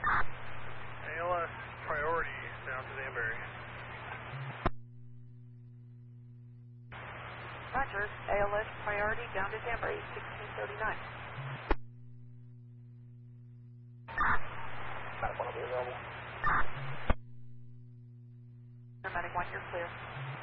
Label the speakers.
Speaker 1: ALS priority down to Danbury.
Speaker 2: Roger, ALS priority down to Danbury, 1639.
Speaker 3: Medic 1 will be available.
Speaker 2: Medic 1, you're clear.